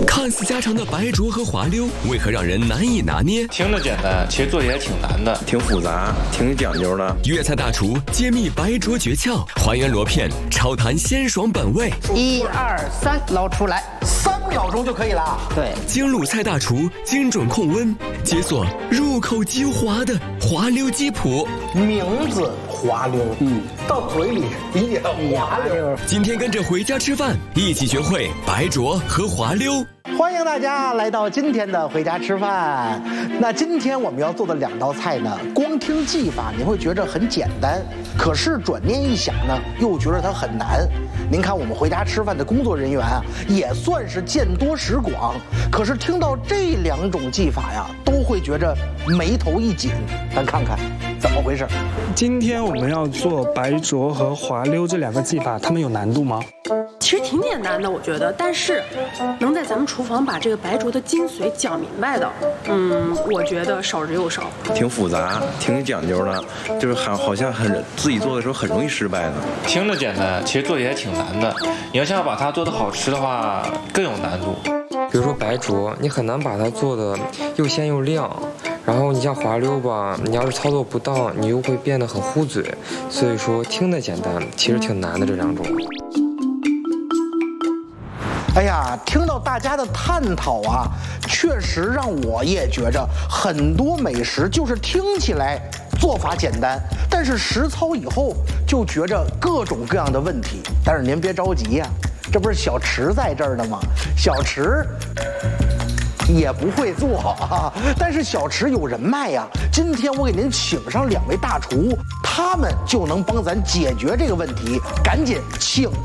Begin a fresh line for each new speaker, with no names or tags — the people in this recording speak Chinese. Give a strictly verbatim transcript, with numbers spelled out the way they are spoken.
看似家常的白灼和滑溜，为何让人难以拿捏？
听着简单，其实做起来挺难的，
挺复杂，挺讲究的。
粤菜大厨揭秘白灼诀窍，还原螺片超弹鲜爽本味。
一二三，捞出来，
三秒钟就可以了。
对，
京鲁菜大厨精准控温，解锁入口即滑的滑溜鸡脯。
名字滑溜，嗯，到嘴里也滑溜。
今天跟着回家吃饭，一起学会白灼和滑溜。
欢迎大家来到今天的回家吃饭。那今天我们要做的两道菜呢，光听技法你会觉着很简单，可是转念一想呢，又觉得它很难。您看我们回家吃饭的工作人员啊，也算是见多识广，可是听到这两种技法呀，都会觉着眉头一紧。咱看看怎么回事。
今天我们要做白灼和滑溜这两个技法，它们有难度吗？
其实挺简单的，我觉得，但是能在咱们厨房把这个白灼的精髓讲明白的，嗯，我觉得少之又少。
挺复杂，挺讲究的，就是好好像很自己做的时候很容易失败的。
听着简单，其实做起来挺难的。你要想要把它做得好吃的话，更有难度。
比如说白灼，你很难把它做的又鲜又亮。然后你像滑溜吧，你要是操作不当，你又会变得很糊嘴。所以说听着简单，其实挺难的这两种。
哎呀，听到大家的探讨啊，确实让我也觉着很多美食就是听起来做法简单，但是实操以后就觉着各种各样的问题。但是您别着急呀、啊，这不是小池在这儿呢吗？小池也不会做啊，但是小池有人脉呀、啊。今天我给您请上两位大厨，他们就能帮咱解决这个问题。赶紧请